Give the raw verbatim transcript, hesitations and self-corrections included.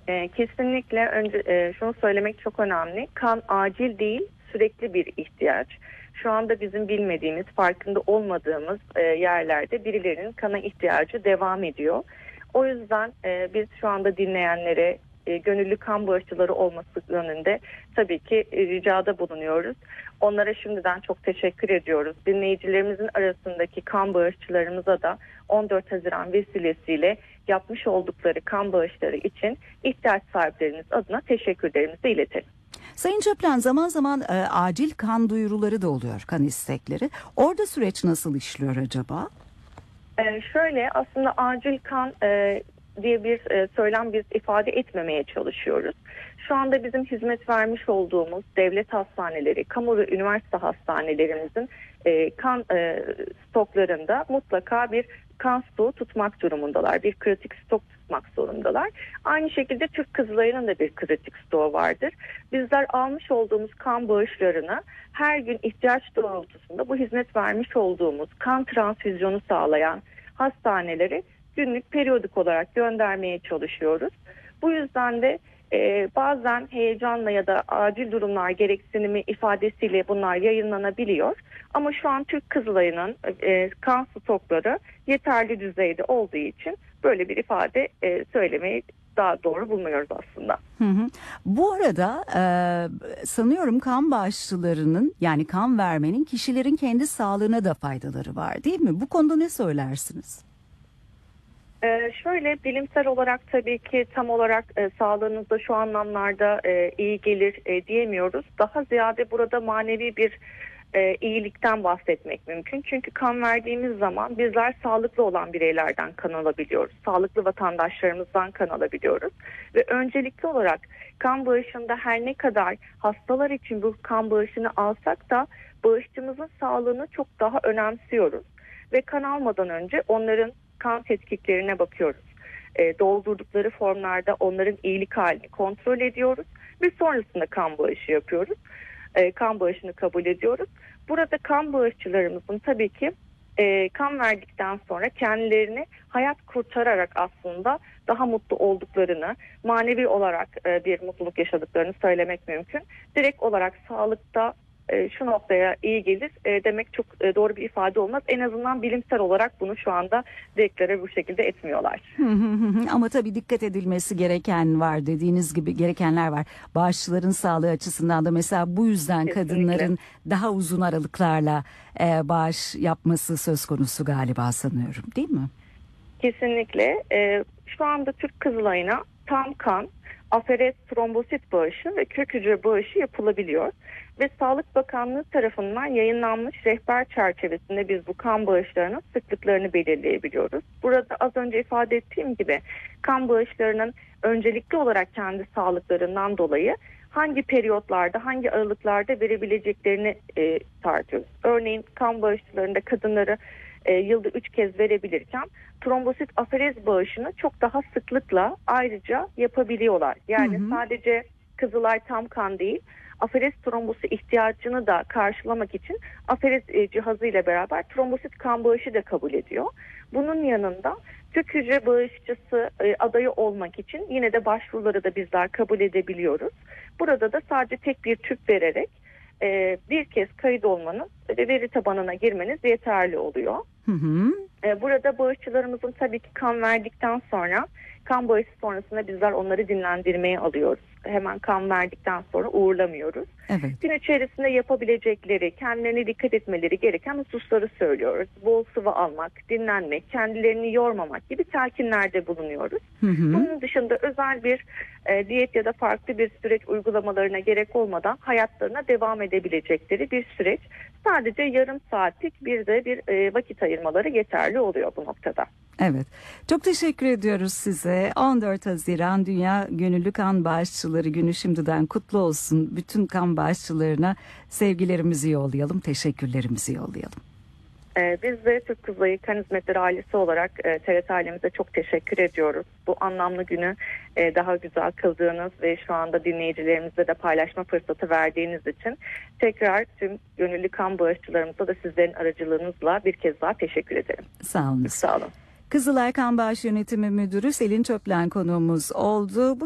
E, kesinlikle önce e, şunu söylemek çok önemli. Kan acil değil, sürekli bir ihtiyaç. Şu anda bizim bilmediğimiz, farkında olmadığımız e, yerlerde birilerinin kana ihtiyacı devam ediyor. O yüzden e, biz şu anda dinleyenlere e, gönüllü kan bağışçıları olması yönünde tabii ki e, ricada bulunuyoruz. Onlara şimdiden çok teşekkür ediyoruz. Dinleyicilerimizin arasındaki kan bağışçılarımıza da on dört Haziran vesilesiyle yapmış oldukları kan bağışları için ihtiyaç sahiplerimiz adına teşekkürlerimizi iletelim. Sayın Çöplen, zaman zaman e, acil kan duyuruları da oluyor, kan istekleri. Orada süreç nasıl işliyor acaba? Ee, şöyle aslında acil kan e, diye bir e, söylem biz ifade etmemeye çalışıyoruz. Şu anda bizim hizmet vermiş olduğumuz devlet hastaneleri, kamu ve üniversite hastanelerimizin e, kan e, stoklarında mutlaka bir kan stoğu tutmak durumundalar. Bir kritik stok tutmak zorundalar. Aynı şekilde Türk Kızılayı'nın da bir kritik stoğu vardır. Bizler almış olduğumuz kan bağışlarını her gün ihtiyaç doğrultusunda bu hizmet vermiş olduğumuz kan transfüzyonu sağlayan hastanelere günlük periyodik olarak göndermeye çalışıyoruz. Bu yüzden de e, bazen heyecanla ya da acil durumlar gereksinimi ifadesiyle bunlar yayınlanabiliyor. Ama şu an Türk Kızılayı'nın e, kan stokları yeterli düzeyde olduğu için böyle bir ifade e, söylemeyi daha doğru bulmuyoruz aslında. Hı hı. Bu arada e, sanıyorum kan bağışçılarının, yani kan vermenin kişilerin kendi sağlığına da faydaları var, değil mi? Bu konuda ne söylersiniz? Ee, şöyle bilimsel olarak tabii ki tam olarak e, sağlığınızda şu anlamlarda e, iyi gelir e, diyemiyoruz. Daha ziyade burada manevi bir e, iyilikten bahsetmek mümkün. Çünkü kan verdiğimiz zaman bizler sağlıklı olan bireylerden kan alabiliyoruz. Sağlıklı vatandaşlarımızdan kan alabiliyoruz. Ve öncelikli olarak kan bağışında her ne kadar hastalar için bu kan bağışını alsak da bağışçımızın sağlığını çok daha önemsiyoruz. Ve kan almadan önce onların kan tetkiklerine bakıyoruz. E, doldurdukları formlarda onların iyilik halini kontrol ediyoruz ve sonrasında kan bağışı yapıyoruz. E, kan bağışını kabul ediyoruz. Burada kan bağışçılarımızın tabii ki e, kan verdikten sonra kendilerini hayat kurtararak aslında daha mutlu olduklarını, manevi olarak e, bir mutluluk yaşadıklarını söylemek mümkün. Direkt olarak sağlıkta E, şu noktaya iyi gelir e, demek çok e, doğru bir ifade olmaz. En azından bilimsel olarak bunu şu anda deklare bu şekilde etmiyorlar. Ama tabii dikkat edilmesi gereken var, dediğiniz gibi gerekenler var. Bağışçıların sağlığı açısından da mesela bu yüzden Kesinlikle. Kadınların daha uzun aralıklarla e, bağış yapması söz konusu galiba, sanıyorum, değil mi? Kesinlikle. E, şu anda Türk Kızılayı'na tam kan, aferez trombosit bağışı ve kök hücre bağışı yapılabiliyor. Ve Sağlık Bakanlığı tarafından yayınlanmış rehber çerçevesinde biz bu kan bağışlarının sıklıklarını belirleyebiliyoruz. Burada az önce ifade ettiğim gibi kan bağışlarının öncelikli olarak kendi sağlıklarından dolayı hangi periyotlarda, hangi aralıklarda verebileceklerini e, tartıyoruz. Örneğin kan bağışçılarında kadınları e, yılda üç kez verebilirken trombosit aferez bağışını çok daha sıklıkla ayrıca yapabiliyorlar. Yani hı hı. sadece Kızılay tam kan değil, aferez trombosu ihtiyacını da karşılamak için aferez e, cihazıyla beraber trombosit kan bağışı da kabul ediyor. Bunun yanında kök hücre bağışçısı e, adayı olmak için yine de başvuruları da bizler kabul edebiliyoruz. Burada da sadece tek bir tüp vererek e, bir kez kayıt olmanız ve veri tabanına girmeniz yeterli oluyor. Hı hı. E, burada bağışçılarımızın tabii ki kan verdikten sonra kan bağışı sonrasında bizler onları dinlendirmeye alıyoruz. Hemen kan verdikten sonra uğurlamıyoruz. Evet. Gün içerisinde yapabilecekleri, kendilerine dikkat etmeleri gereken hususları söylüyoruz. Bol sıvı almak, dinlenmek, kendilerini yormamak gibi telkinlerde bulunuyoruz. Hı hı. Bunun dışında özel bir e, diyet ya da farklı bir süreç uygulamalarına gerek olmadan hayatlarına devam edebilecekleri bir süreç. Sadece yarım saatlik bir de bir e, vakit ayırmaları yeterli oluyor bu noktada. Evet. Çok teşekkür ediyoruz size. on dört Haziran Dünya Gönüllü Kan Bağışçıları Günü şimdiden kutlu olsun. Bütün kan bağışçılarına sevgilerimizi yollayalım, teşekkürlerimizi yollayalım. Ee, biz de Türk Kızılayı Kan Hizmetleri ailesi olarak e, T R T ailemize çok teşekkür ediyoruz. Bu anlamlı günü e, daha güzel kıldığınız ve şu anda dinleyicilerimizle de paylaşma fırsatı verdiğiniz için tekrar tüm gönüllü kan bağışçılarımıza da sizlerin aracılığınızla bir kez daha teşekkür ederim. Sağ olun. Sağ olun. Kızılay Kan Bağış Yönetimi Müdürü Selin Çöplen konuğumuz oldu.